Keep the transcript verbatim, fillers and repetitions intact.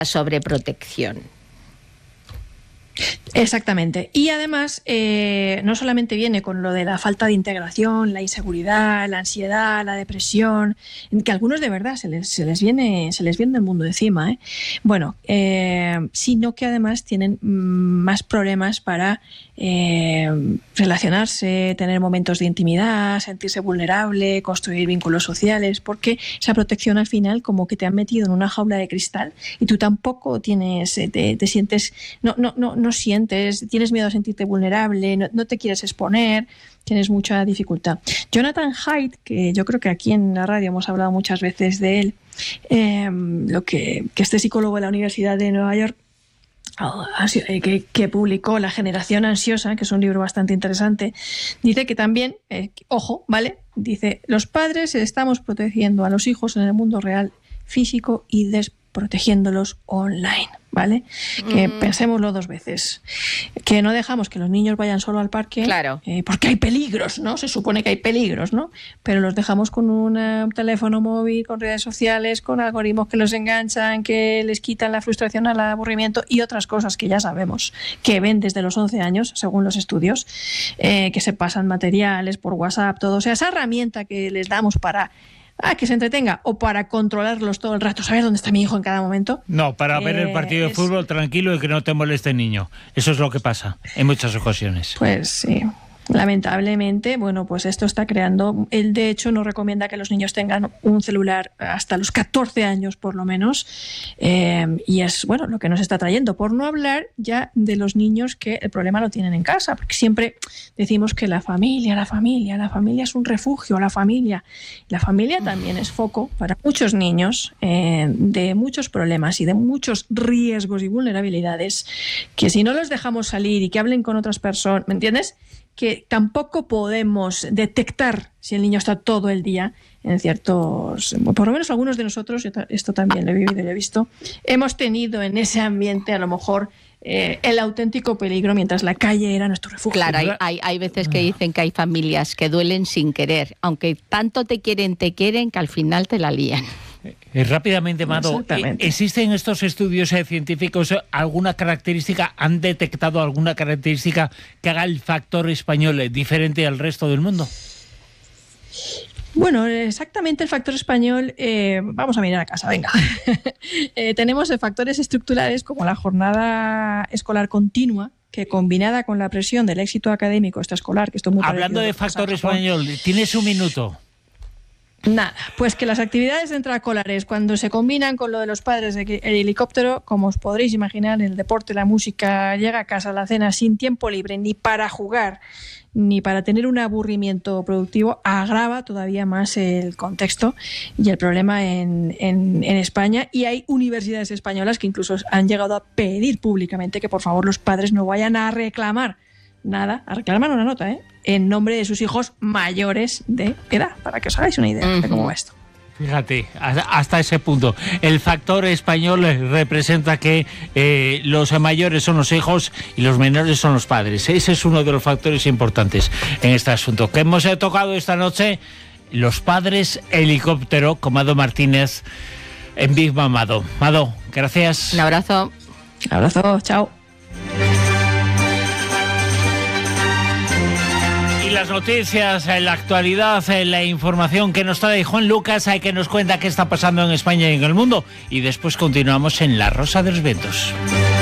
sobreprotección. Exactamente. Y además, eh, no solamente viene con lo de la falta de integración, la inseguridad, la ansiedad, la depresión, que a algunos de verdad se les, se les viene se les viene el mundo encima, ¿eh? Bueno, eh, sino que además tienen más problemas para eh, relacionarse, tener momentos de intimidad, sentirse vulnerable, construir vínculos sociales, porque esa protección al final como que te han metido en una jaula de cristal y tú tampoco tienes, te, te sientes, no, no, no, no sientes, tienes miedo a sentirte vulnerable, no, no te quieres exponer, tienes mucha dificultad. Jonathan Haidt, que yo creo que aquí en la radio hemos hablado muchas veces de él, eh, lo que, que este psicólogo de la Universidad de Nueva York, que, que publicó La generación ansiosa, que es un libro bastante interesante, dice que también, eh, ojo, ¿vale? Dice, los padres estamos protegiendo a los hijos en el mundo real, físico y desprotegiéndolos online, ¿vale? Mm. Que pensémoslo dos veces. Que no dejamos que los niños vayan solo al parque, claro. eh, porque hay peligros, ¿no? Se supone que hay peligros, ¿no? Pero los dejamos con un uh, teléfono móvil, con redes sociales, con algoritmos que los enganchan, que les quitan la frustración, el aburrimiento y otras cosas que ya sabemos, que ven desde los once años, según los estudios, eh, que se pasan materiales por WhatsApp, todo. O sea, esa herramienta que les damos para Ah, que se entretenga o para controlarlos todo el rato, saber dónde está mi hijo en cada momento. No, para eh, ver el partido de es... fútbol tranquilo y que no te moleste el niño. Eso es lo que pasa en muchas ocasiones. Pues sí. Lamentablemente, bueno, pues esto está creando. Él, de hecho, no recomienda que los niños tengan un celular hasta los catorce años, por lo menos. Eh, y es, bueno, lo que nos está trayendo. Por no hablar ya de los niños que el problema lo tienen en casa, porque siempre decimos que la familia, la familia, la familia es un refugio, la familia. La familia también es foco para muchos niños eh, de muchos problemas y de muchos riesgos y vulnerabilidades que si no los dejamos salir y que hablen con otras personas, ¿me entiendes?, que tampoco podemos detectar si el niño está todo el día en ciertos... Por lo menos algunos de nosotros, esto también lo he vivido y lo he visto, hemos tenido en ese ambiente a lo mejor eh, el auténtico peligro mientras la calle era nuestro refugio. Claro, hay, hay, hay veces que dicen que hay familias que duelen sin querer, aunque tanto te quieren, te quieren, que al final te la lían. Eh, rápidamente, Mado, ¿existen estos estudios eh, científicos alguna característica, han detectado alguna característica que haga el factor español eh, diferente al resto del mundo? Bueno, exactamente el factor español, eh, vamos a mirar a casa, venga. eh, tenemos factores estructurales como la jornada escolar continua, que combinada con la presión del éxito académico extraescolar, que esto es muy Hablando de factor español, tienes un minuto. Nada, pues que las actividades extracolares, cuando se combinan con lo de los padres del helicóptero, como os podréis imaginar, el deporte, la música, llega a casa, la cena sin tiempo libre, ni para jugar, ni para tener un aburrimiento productivo, agrava todavía más el contexto y el problema en, en, en España. Y hay universidades españolas que incluso han llegado a pedir públicamente que por favor los padres no vayan a reclamar nada, a reclamar una nota, ¿eh?, en nombre de sus hijos mayores de edad, para que os hagáis una idea uh-huh. de cómo va esto. Fíjate, hasta ese punto. El factor español representa que eh, los mayores son los hijos y los menores son los padres. Ese es uno de los factores importantes en este asunto. Que hemos tocado esta noche, los padres helicóptero, con Mado Martínez en Big Mado. Mado, gracias. Un abrazo. Un abrazo, chao. Las noticias, la actualidad, la información que nos trae Juan Lucas, que nos cuenta qué está pasando en España y en el mundo. Y después continuamos en La Rosa de los Vientos.